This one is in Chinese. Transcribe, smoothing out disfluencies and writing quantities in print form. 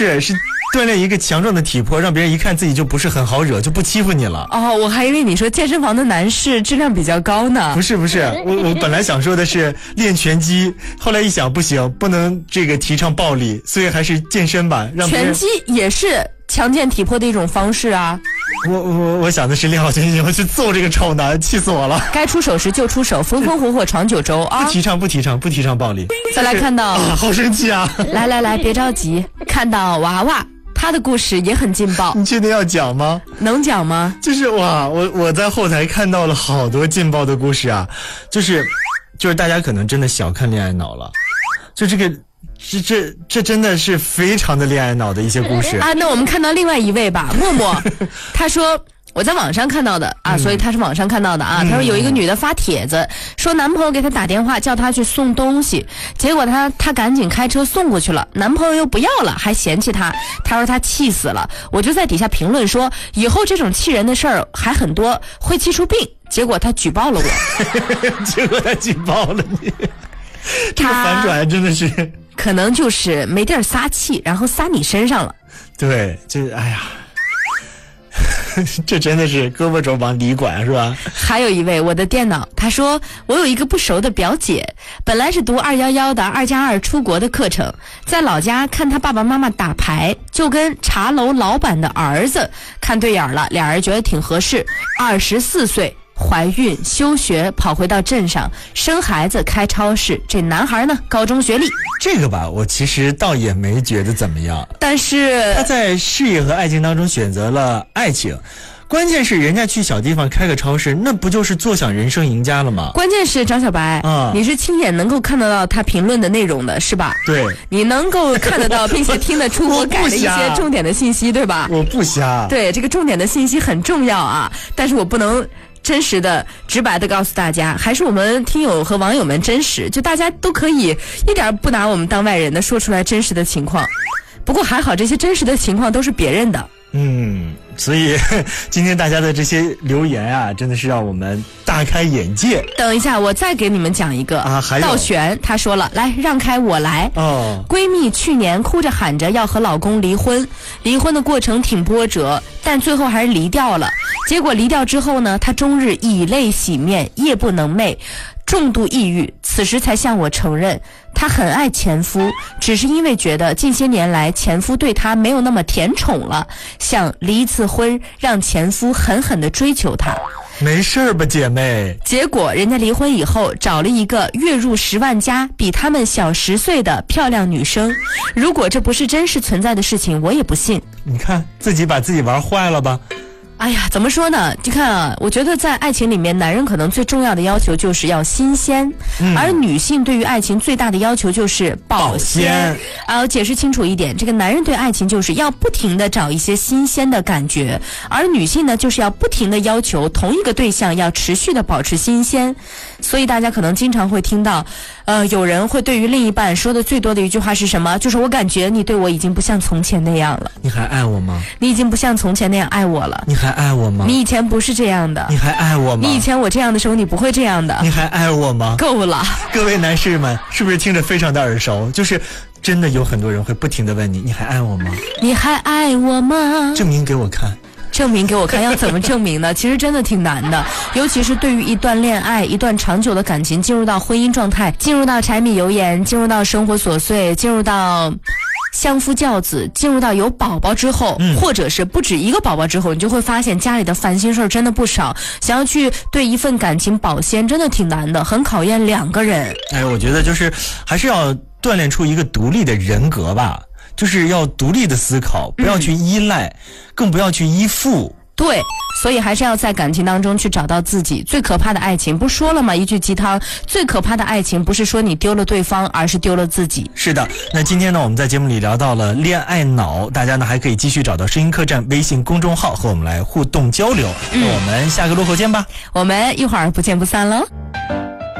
是锻炼一个强壮的体魄，让别人一看自己就不是很好惹，就不欺负你了。 哦，我还以为你说健身房的男士质量比较高呢。 不是，我本来想说的是练拳击，后来一想不行，不能这个提倡暴力，所以还是健身吧。让别人拳击也是强健体魄的一种方式啊。 我想的是练好拳击以后去揍这个丑男，气死我了。 该出手时就出手，风风火火闯九州啊！ 不提倡暴力。 再来看到好生气啊！ 来，别着急，看到娃娃。他的故事也很劲爆， 你确定要讲吗？ 能讲吗？ 就是哇，我在后台看到了好多劲爆的故事啊，就是大家可能真的小看恋爱脑了，就这真的是非常的恋爱脑的一些故事啊。那我们看到另外一位吧，默默，他说。我在网上看到的啊，所以他是网上看到的啊。他说有一个女的发帖子，说男朋友给她打电话叫她去送东西，结果她赶紧开车送过去了，男朋友又不要了，还嫌弃她。她说她气死了，我就在底下评论说，以后这种气人的事儿还很多，会气出病。结果她举报了我， 结果她举报了你，这个反转真的是， 可能就是没地儿撒气，然后撒你身上了。 对，哎呀。这真的是胳膊肘往里拐是吧？ 还有一位我的电脑，他说我有一个不熟的表姐，本来是读211的2+2出国的课程，在老家看他爸爸妈妈打牌，就跟茶楼老板的儿子看对眼了，俩人觉得挺合适。24岁怀孕休学，跑回到镇上生孩子开超市。这男孩呢，高中学历。 这个吧，我其实倒也没觉得怎么样， 但是他在事业和爱情当中选择了爱情。关键是人家去小地方开个超市，那不就是坐享人生赢家了吗？ 关键是张小白你是亲眼能够看得到他评论的内容的是吧？ 对， 你能够看得到并且听得出我改了一些重点的信息对吧？ 我不瞎。 对，这个重点的信息很重要啊，但是我不能真实的直白的告诉大家，还是我们听友和网友们真实，就大家都可以一点不拿我们当外人的说出来真实的情况。不过还好这些真实的情况都是别人的。 所以今天大家的这些留言啊，真的是让我们大开眼界。 等一下我再给你们讲一个还有道玄他说了，来让开我来。闺蜜去年哭着喊着要和老公离婚，离婚的过程挺波折，但最后还是离掉了。结果离掉之后呢，她终日以泪洗面，夜不能寐，重度抑郁，此时才向我承认她很爱前夫，只是因为觉得近些年来前夫对她没有那么甜宠了，想离一次婚，让前夫狠狠地追求她。 没事吧姐妹？ 结果人家离婚以后找了一个月入10万加比他们小10岁的漂亮女生，如果这不是真实存在的事情我也不信。 你看自己把自己玩坏了吧。 哎呀，怎么说呢？就看啊，我觉得在爱情里面，男人可能最重要的要求就是要新鲜，而女性对于爱情最大的要求就是保鲜。我解释清楚一点，这个男人对爱情就是要不停的找一些新鲜的感觉，而女性呢，就是要不停的要求同一个对象要持续的保持新鲜。所以大家可能经常会听到，有人会对于另一半说的最多的一句话是什么？就是我感觉你对我已经不像从前那样了。 你还爱我吗？ 你已经不像从前那样爱我了。 你还爱我吗？ 你以前不是这样的。 你还爱我吗？ 你以前我这样的时候你不会这样的。 你还爱我吗？ 够了。 各位男士们，是不是听着非常的耳熟？就是真的有很多人会不停的问你，你还爱我吗？ 你还爱我吗？ 证明给我看。 证明给我看，要怎么证明呢？其实真的挺难的，尤其是对于一段恋爱、一段长久的感情，进入到婚姻状态，进入到柴米油盐，进入到生活琐碎，进入到相夫教子，进入到有宝宝之后，或者是不止一个宝宝之后，你就会发现家里的烦心事儿真的不少。想要去对一份感情保鲜，真的挺难的，很考验两个人。 我觉得就是还是要锻炼出一个独立的人格吧。就是要独立的思考，不要去依赖，更不要去依附。 对，所以还是要在感情当中去找到自己。最可怕的爱情，不说了吗？一句鸡汤，最可怕的爱情不是说你丢了对方，而是丢了自己。 是的，那今天呢，我们在节目里聊到了恋爱脑，大家呢还可以继续找到声音客栈微信公众号和我们来互动交流。那我们下个路口见吧。 我们一会儿不见不散了。